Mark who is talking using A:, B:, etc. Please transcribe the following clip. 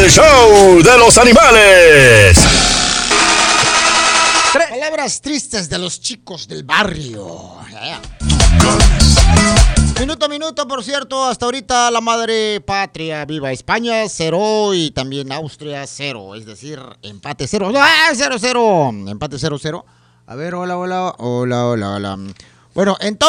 A: el show de los animales.
B: Palabras tristes de los chicos del barrio. Minuto a minuto, por cierto, hasta ahorita la madre patria, viva España, 0 y también Austria, 0. Es decir, empate 0. ¡Ah, 0-0! Empate 0-0. A ver, hola. Bueno, entonces...